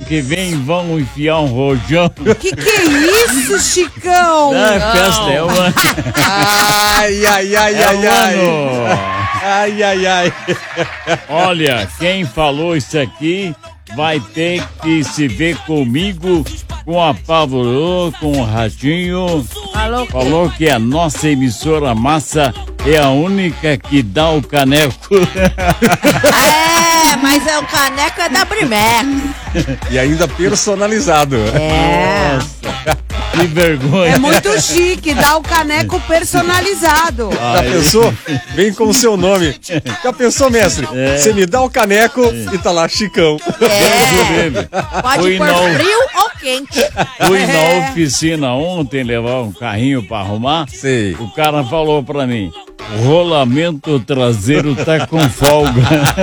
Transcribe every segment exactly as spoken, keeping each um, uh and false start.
que vem vão enfiar um rojão. Que que é isso, Chicão? Ah, festa é o ano. Ai, ai, ai, É ai, o ai. ano. Ai, ai, ai. Olha, quem falou isso aqui vai ter que se ver comigo, com a Pavorô, com o Ratinho. Falou, Falou que a nossa emissora massa é a única que dá o caneco. É, mas é, o caneco é da Brimex. E ainda personalizado. É. Que vergonha. É muito chique, dá o caneco personalizado. Já pensou? Vem com o seu nome. Já pensou, mestre? É. Você me dá o caneco e tá lá, Chicão. É. Pode Fui pôr na- frio ou quente. Fui É. na oficina ontem levar um carrinho pra arrumar. Sei. O cara falou pra mim: o rolamento traseiro tá com folga.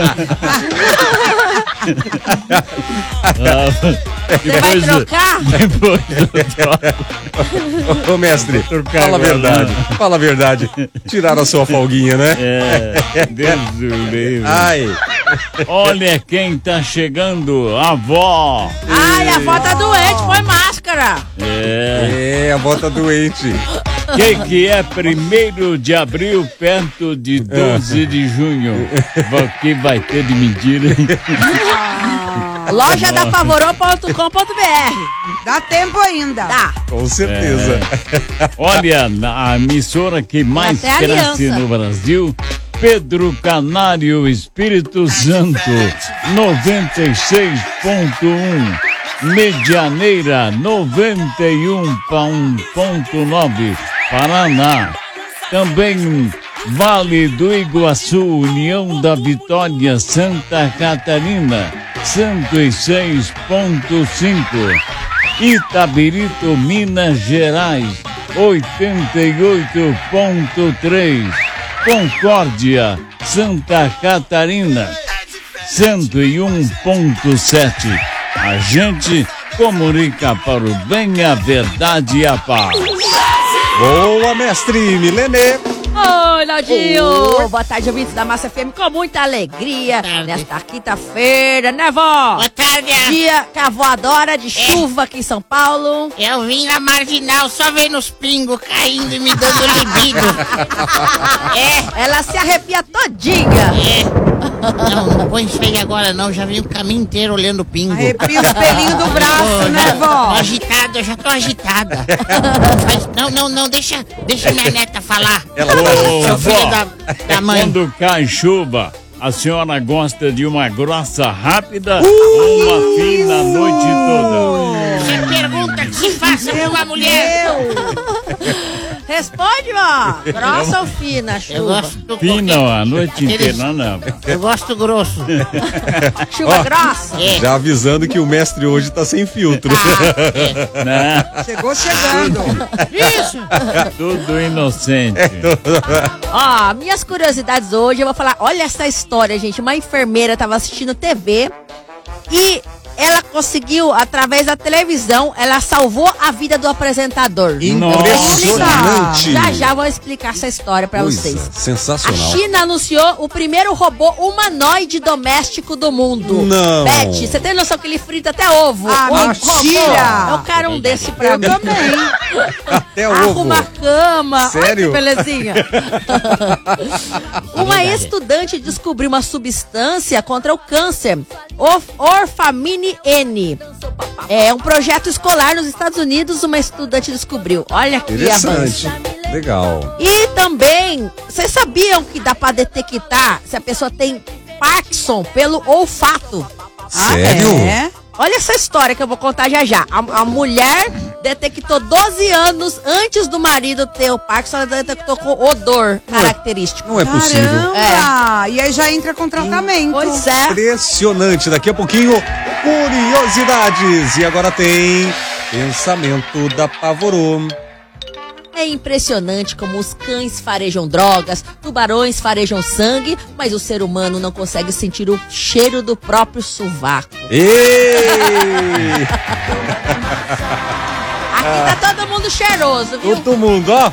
Você vai trocar? Depois eu troco. Ô, mestre, trocar fala a agora, verdade. né? Fala a verdade. Tiraram a sua folguinha, né? É, Deus do livre. Ai. Olha quem tá chegando, a avó. Ai, a avó tá doente, põe máscara. É. É, a bota doente. Que que é primeiro de abril perto de doze de junho? Va- Que vai ter de mentira, hein? Loja da favorô ponto com ponto br. Dá tempo ainda. Tá. Com certeza. Olha, na- a emissora que mais Até cresce aliança. no Brasil, Pedro Canário Espírito Santo, noventa e seis ponto um. Medianeira, noventa e um ponto nove. Paraná. Também Vale do Iguaçu, União da Vitória, Santa Catarina, cento e seis ponto cinco. Itabirito, Minas Gerais, oitenta e oito ponto três. Concórdia, Santa Catarina, cento e um ponto sete. A gente comunica para o bem, a verdade e a paz. Boa, mestre Milene. Oi, Laudinho! Boa tarde, ouvintes da Massa F M, com muita alegria nesta quinta-feira, né, vó? Boa tarde. Dia que a avó adora, de chuva aqui em São Paulo. Eu vim na marginal só vendo os pingos caindo e me dando libido. É, Ela se arrepia todinha. é. Não, não põe isso aí agora não, já vim o caminho inteiro olhando o pingo. Arrepia os pelinhos do braço, Ô, né, já- vó? Tô agitado, eu já tô agitada. Mas, não, não, não, deixa, deixa minha neta falar. Ô, Seu filho vó, da, da mãe. quando cai chuva, a senhora gosta de uma grossa rápida ou uma fina a noite toda? Você pergunta que se faça pra uma mulher. Responde, vó. Grossa ou fina, Eu chuva? gosto do Fina a noite Aqueles- inteira, não. Eu gosto grosso. Chuva grossa? É. Já avisando que o mestre hoje tá sem filtro. Não, Chegou chegando. Isso. tudo inocente. Ó, minhas curiosidades hoje, eu vou falar, olha essa história, gente. Uma enfermeira tava assistindo T V e ela conseguiu, através da televisão, ela salvou a vida do apresentador. Impressionante. Já já vou explicar essa história pra Coisa vocês. A sensacional. China anunciou o primeiro robô humanoide doméstico do mundo. Não. Beth, você tem noção que ele frita até ovo? Ah, Um mentira. Eu quero um desse pra Eu mim. também. Até o ovo. Arruma a cama. Sério? Olha que belezinha. Uma estudante descobriu uma substância contra o câncer, of- Orfamine N. É um projeto escolar nos Estados Unidos, uma estudante descobriu. Olha que Interessante. avanço. Legal. E também, vocês sabiam que dá pra detectar se a pessoa tem Parkinson pelo olfato? Sério? É? Olha essa história que eu vou contar já já. A, a mulher detectou doze anos antes do marido ter o Parkinson, ela detectou com odor característico. Não é possível. Caramba! E aí já entra com tratamento. Pois é. Impressionante. Daqui a pouquinho, curiosidades. E agora tem pensamento da Pavorô. É impressionante como os cães farejam drogas, tubarões farejam sangue, mas o ser humano não consegue sentir o cheiro do próprio sovaco. Ei! Aqui tá todo mundo cheiroso, viu? Todo mundo, ó.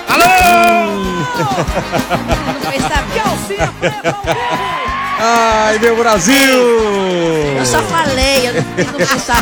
Ninguém sabe. Ai, meu Brasil! Eu só falei, eu não fiz um